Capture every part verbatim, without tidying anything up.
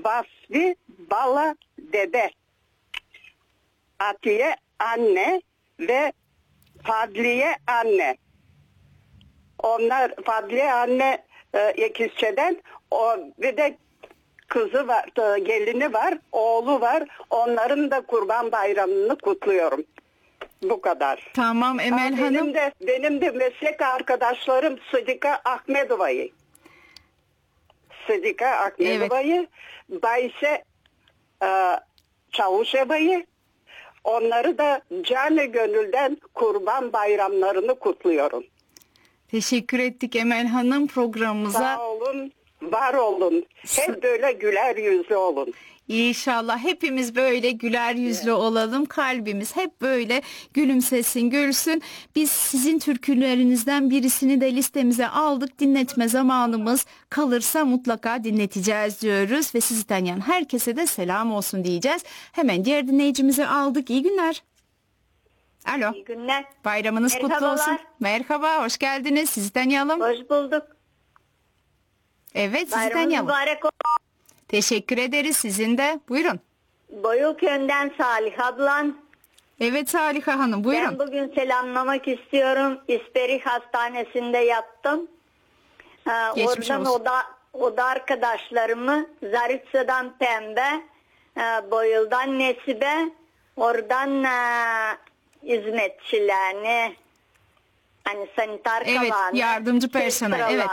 Vasfi Bala dede, Atiye anne ve Fadliye anne. Onlar Fadliye anne e, İkizçe'den, o bir de kızı var, e, gelini var, oğlu var. Onların da Kurban Bayramı'nı kutluyorum. Bu kadar. Tamam Emel ha, benim Hanım. De, benim de meslek arkadaşlarım Sıdika Ahmedova'yı. Sıdika Ahmedova'yı, evet. Bayse e, Çavuşeva'yı. Onları da canı gönülden Kurban Bayramlarını kutluyorum. Teşekkür ettik Emel Hanım programımıza. Sağ olun, var olun. Hep böyle güler yüzlü olun. İnşallah hepimiz böyle güler yüzlü evet. olalım. Kalbimiz hep böyle gülümsesin, gülsün. Biz sizin türkülerinizden birisini de listemize aldık. Dinletme zamanımız kalırsa mutlaka dinleteceğiz diyoruz. Ve sizi tanıyan herkese de selam olsun diyeceğiz. Hemen diğer dinleyicimizi aldık. İyi günler. Alo. İyi günler. Bayramınız kutlu olsun. Merhaba, hoş geldiniz. Sizi tanıyalım. Hoş bulduk. Evet, sizi Bayramınız tanıyalım. mübarek olsun. Teşekkür ederiz. Sizin de. Buyurun. Boyulköy'den Salih ablan. Evet Saliha Hanım, buyurun. Ben bugün selamlamak istiyorum. İsperi Hastanesi'nde yattım. Ee, oradan olsun. oda, oda arkadaşlarımı Zaritsa'dan Pembe, e, Boyul'dan Nesibe, oradan e, hizmetçilerini, hani sanitar evet, kalanı, yardımcı personel, evet.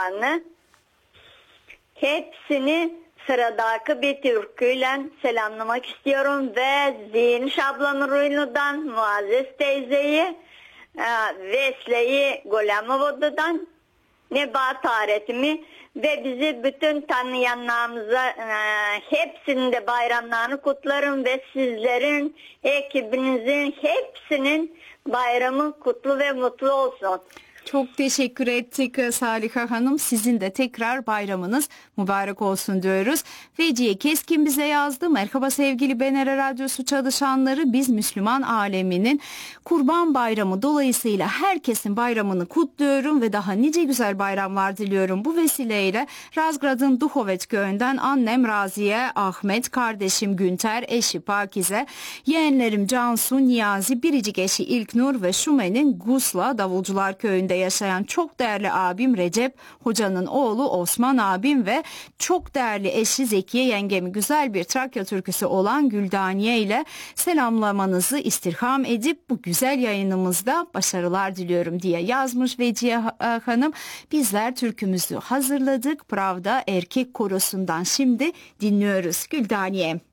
Hepsini sıradaki bir türküyle selamlamak istiyorum ve Zihniş ablamın Ruynu'dan, Muazzez teyzeyi, Vesle'yi Golemovoda'dan, Nebahat Aretimi ve bizi bütün tanıyanlarımıza e, hepsinin de bayramlarını kutlarım ve sizlerin, ekibinizin hepsinin bayramı kutlu ve mutlu olsun. Çok teşekkür ettik Saliha Hanım. Sizin de tekrar bayramınız mübarek olsun diyoruz. Veciye Keskin bize yazdı. Merhaba sevgili B N R Radyosu çalışanları. Biz Müslüman aleminin Kurban Bayramı dolayısıyla herkesin bayramını kutluyorum ve daha nice güzel bayramlar diliyorum. Bu vesileyle Razgrad'ın Duhovet köyünden annem Raziye, Ahmet, kardeşim Günter, eşi Pakize, yeğenlerim Cansu, Niyazi, biricik eşi İlknur ve Şume'nin Gusla Davulcular köyünde yaşayan çok değerli abim Recep, hocanın oğlu Osman abim ve çok değerli eşi Zekiye yengemi güzel bir Trakya türküsü olan Güldaniye ile selamlamanızı istirham edip bu güzel yayınımızda başarılar diliyorum diye yazmış Veciye Hanım. Bizler türkümüzü hazırladık. Pravda Erkek Korosu'ndan şimdi dinliyoruz Güldaniye.